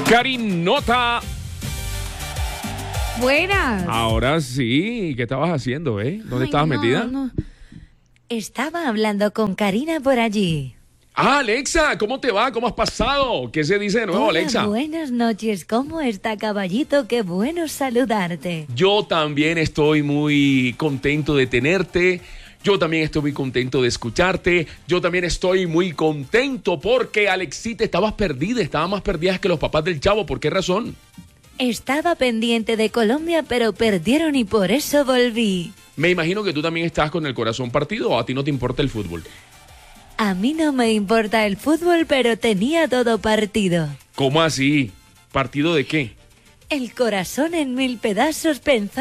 Karinota. Buenas. Ahora sí, ¿qué estabas haciendo, ¿Dónde estabas metida? No. Estaba hablando con Karina por allí. Ah, Alexa, ¿cómo te va? ¿Cómo has pasado? ¿Qué se dice de nuevo, Hola, Alexa? buenas noches. ¿Cómo está, caballito? Qué bueno saludarte. Yo también estoy muy contento de tenerte. Yo también estoy muy contento de escucharte. Yo también estoy muy contento porque, Alexita, estabas más perdida que los papás del Chavo. ¿Por qué razón? Estaba pendiente de Colombia, pero perdieron y por eso volví. Me imagino que tú también estás con el corazón partido, ¿o a ti no te importa el fútbol? A mí no me importa el fútbol, pero tenía todo partido. ¿Cómo así? ¿Partido de qué? El corazón en 1000 pedazos pensando